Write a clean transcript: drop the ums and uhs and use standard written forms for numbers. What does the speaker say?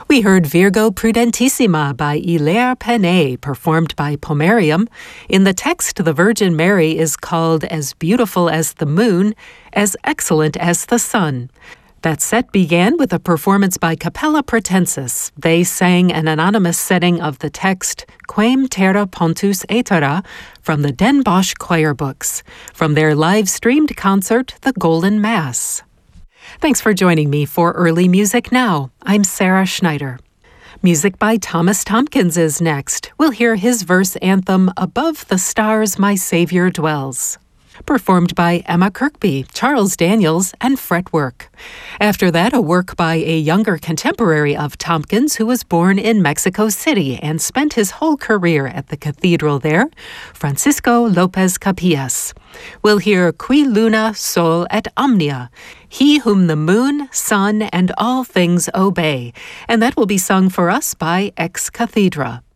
We heard Virgo Prudentissima by Hilaire Penet, performed by Pomerium. In the text, the Virgin Mary is called as beautiful as the moon, as excellent as the sun. That set began with a performance by Capella Pratensis. They sang an anonymous setting of the text Quem terra pontus aetera from the Den Bosch choir books, from their live-streamed concert, The Golden Mass. Thanks for joining me for Early Music Now. I'm Sarah Schneider. Music by Thomas Tompkins is next. We'll hear his verse anthem, Above the Stars My Savior Dwells, performed by Emma Kirkby, Charles Daniels, and Fretwork. After that, a work by a younger contemporary of Tompkins who was born in Mexico City and spent his whole career at the cathedral there, Francisco Lopez Capillas. We'll hear Qui Luna Sol et Omnia, He whom the moon, sun, and all things obey, and that will be sung for us by Ex Cathedra.